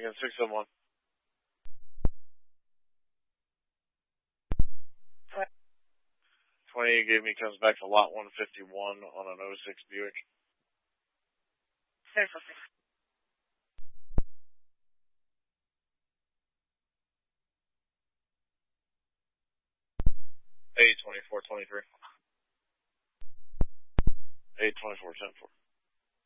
again, 671. 20 gave me comes back to lot 151 on an '06 Buick. There's something. 82423. 82410 4.